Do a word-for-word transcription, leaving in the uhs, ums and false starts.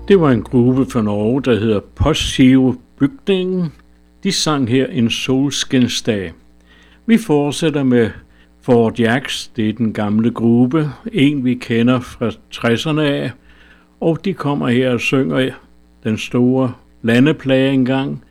Det var en gruppe fra Norge, der hedder Postgiro Bygningen. De sang her en solskinsdag. Vi fortsætter med Four Jacks, det er den gamle gruppe, en vi kender fra tresserne af, og de kommer her og synger den store landeplage engang.